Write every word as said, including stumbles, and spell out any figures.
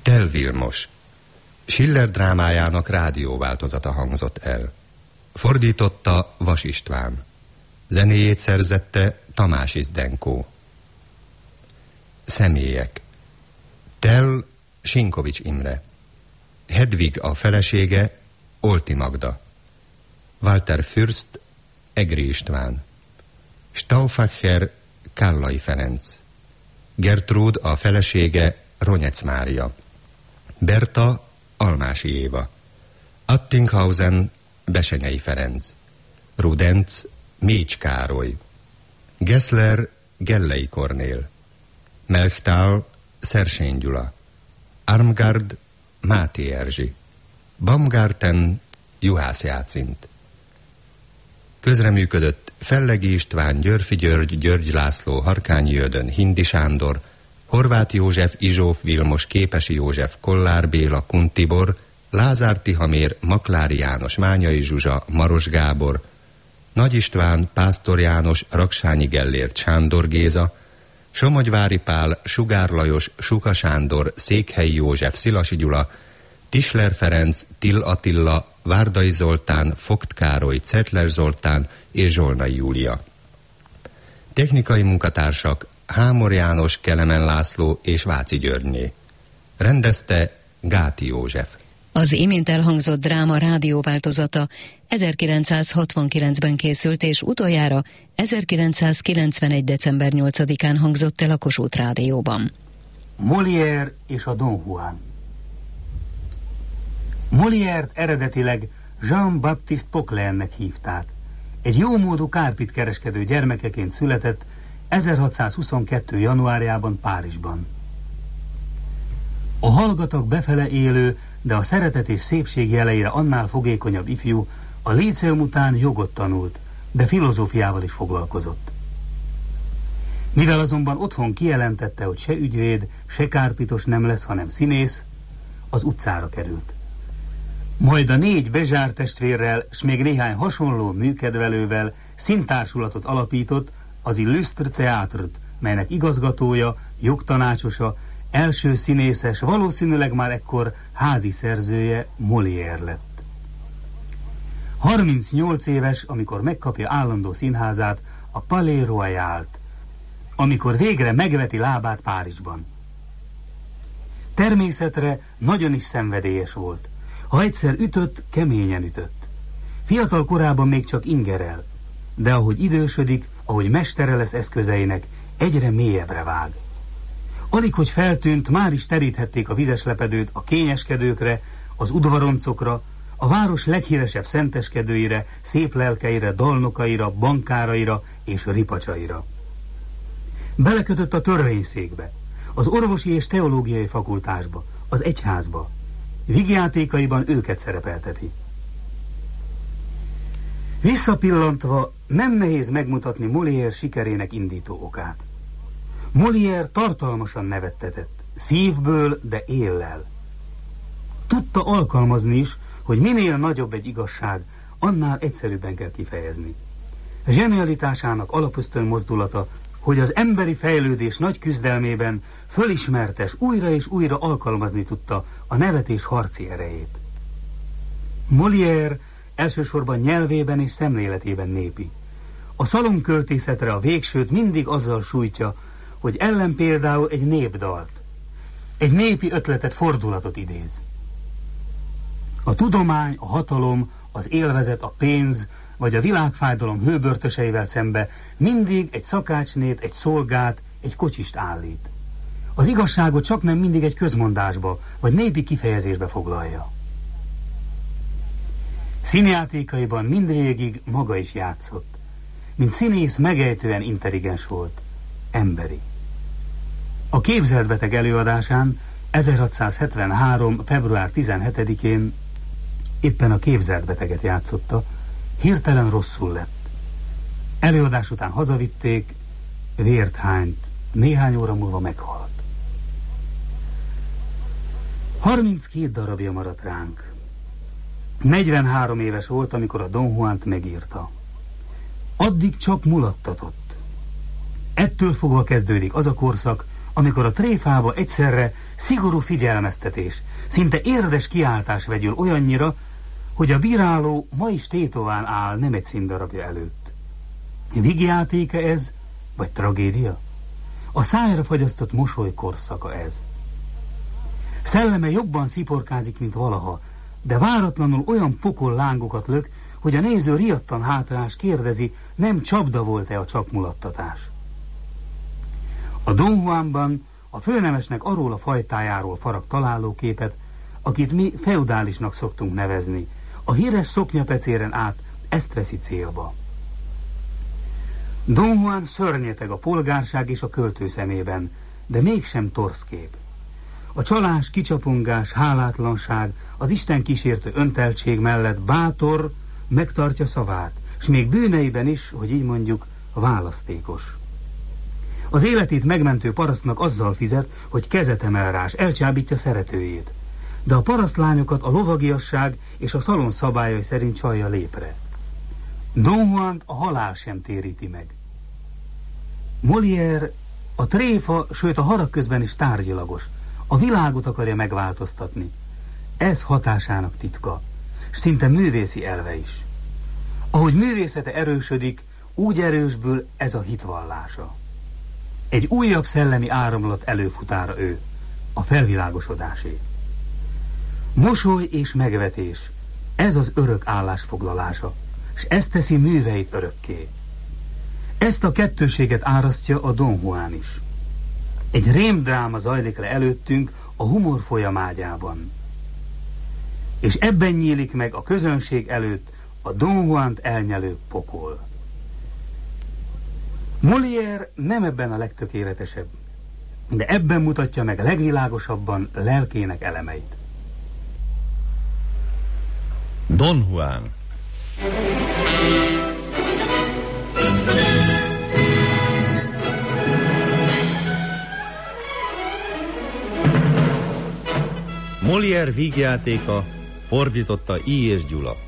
Tell Vilmos. Schiller drámájának rádióváltozata hangzott el. Fordította Vas István. Zenéjét szerzette Tamási Zdenko. Személyek. Tell Sinkovics Imre. Hedvig a felesége Olti Magda. Walter Fürst Egri István. Stauffacher Kállai Ferenc. Gertrúd a felesége Ronyec Mária. Berta Almási Éva. Attinghausen Besenyei Ferenc. Rudenc Mécs Károly. Gessler Gellei Kornél. Melchthal Szersény Gyula. Armgard Máté Erzsi. Baumgarten Juhász Jácint. Közreműködött Fellegi István, Györfi György, György László, Harkányi Ödön, Hindi Sándor, Horváth József, Izsóf Vilmos, Képesi József, Kollár Béla, Kun Tibor, Lázár Tihamér, Maklári János, Mányai Zsuzsa, Maros Gábor, Nagy István, Pásztor János, Raksányi Gellért, Sándor Géza, Somogyvári Pál, Sugár Lajos, Suka Sándor, Székhelyi József, Szilasi Gyula, Tisler Ferenc, Till Attila, Várdai Zoltán, Vogt Károly, Cettler Zoltán és Zsolnai Júlia. Technikai munkatársak Hámor János, Kelemen László és Váci Györgyné. Rendezte Gáti József. Az imént elhangzott dráma rádióváltozata ezerkilencszázhatvankilencben készült, és utoljára ezerkilencszázkilencvenegy. december nyolcadikán hangzott el a Kossuth Rádióban. Molière és a Don Juan. Molière-t eredetileg Jean-Baptiste Poquelinnek hívták. Egy jómódú kárpitkereskedő gyermekeként született ezerhatszázhuszonkettő. januárjában Párizsban. A hallgatag befele élő, de a szeretet és szépség jeleire annál fogékonyabb ifjú a líceum után jogot tanult, de filozófiával is foglalkozott. Mivel azonban otthon kijelentette, hogy se ügyvéd, se kárpitos nem lesz, hanem színész, az utcára került. Majd a négy Béjart testvérrel, s még néhány hasonló műkedvelővel színtársulatot alapított, az Illustre Théâtre-t, melynek igazgatója, jogtanácsosa, első színészes, valószínűleg már ekkor házi szerzője Molière lett. harmincnyolc éves, amikor megkapja állandó színházát, a Palais Royalt, amikor végre megveti lábát Párizsban. Természetre nagyon is szenvedélyes volt. Ha egyszer ütött, keményen ütött. Fiatal korában még csak ingerel, de ahogy idősödik, ahogy mestere lesz eszközeinek, egyre mélyebbre vág. Alig, hogy feltűnt, már is teríthették a vizeslepedőt a kényeskedőkre, az udvaroncokra, a város leghíresebb szenteskedőire, szép lelkeire, dalnokaira, bankáraira és ripacsaira. Belekötött a törvényszékbe, az orvosi és teológiai fakultásba, az egyházba. Vígjátékaiban őket szerepelteti. Visszapillantva nem nehéz megmutatni Molière sikerének indító okát. Molière tartalmasan nevettetett, szívből, de éllel. Tudta alkalmazni is, hogy minél nagyobb egy igazság, annál egyszerűbben kell kifejezni. Zsenialitásának alapösztön mozdulata, hogy az emberi fejlődés nagy küzdelmében fölismertes, újra és újra alkalmazni tudta a nevetés harci erejét. Molière elsősorban nyelvében és szemléletében népi. A szalonköltészetre a végsőt mindig azzal sújtja, hogy ellen például egy népdalt, egy népi ötletet, fordulatot idéz. A tudomány, a hatalom, az élvezet, a pénz, vagy a világfájdalom hőbörtöseivel szembe mindig egy szakácsnét, egy szolgát, egy kocsist állít. Az igazságot csak nem mindig egy közmondásba, vagy népi kifejezésbe foglalja. Színjátékaiban mindvégig maga is játszott. Mint színész megejtően intelligens volt, emberi. A Képzeltbeteg előadásán ezerhatszázhetvenhárom. február tizenhetedikén éppen a képzeltbeteget játszotta, hirtelen rosszul lett. Előadás után hazavitték, vért hányt, néhány óra múlva meghalt. harminckét darabja maradt ránk. negyvenhárom éves volt, amikor a Don Juant megírta. Addig csak mulattatott. Ettől fogva kezdődik az a korszak, amikor a tréfába egyszerre szigorú figyelmeztetés, szinte érdes kiáltás vegyül olyannyira, hogy a bíráló ma is tétován áll nem egy színdarabja előtt. Vígjátéka ez, vagy tragédia? A szájra fagyasztott mosoly korszaka ez. Szelleme jobban sziporkázik, mint valaha, de váratlanul olyan pokol lángokat lök, hogy a néző riadtan hátrás kérdezi, nem csapda volt-e a csapmulattatás. A Don Juanban a főnemesnek arról a fajtájáról farag találóképet, akit mi feudálisnak szoktunk nevezni. A híres szoknyapecéren át ezt veszi célba. Don Juan szörnyeteg a polgárság és a költő szemében, de mégsem torszkép. A csalás, kicsapongás, hálátlanság, az Isten kísértő önteltség mellett bátor, megtartja szavát, s még bűneiben is, hogy így mondjuk, választékos. Az életét megmentő parasztnak azzal fizet, hogy kezet emel rá, s elcsábítja szeretőjét. De a parasztlányokat a lovagiasság és a szalon szabályai szerint csalja lépre. Don Juant a halál sem téríti meg. Molière a tréfa, sőt a harag közben is tárgyilagos. A világot akarja megváltoztatni. Ez hatásának titka, s szinte művészi elve is. Ahogy művészete erősödik, úgy erősből ez a hitvallása. Egy újabb szellemi áramlat előfutára ő, a felvilágosodásé. Mosoly és megvetés, ez az örök állásfoglalása, s ez teszi műveit örökké. Ezt a kettőséget árasztja a Don Juan is. Egy rémdráma zajlik le előttünk a humor folyamágyában. És ebben nyílik meg a közönség előtt a Don Juant elnyelő pokol. Molière nem ebben a legtökéletesebb, de ebben mutatja meg legvilágosabban lelkének elemeit. Don Juan. Molière vígjátéka, fordította I. és Gyula.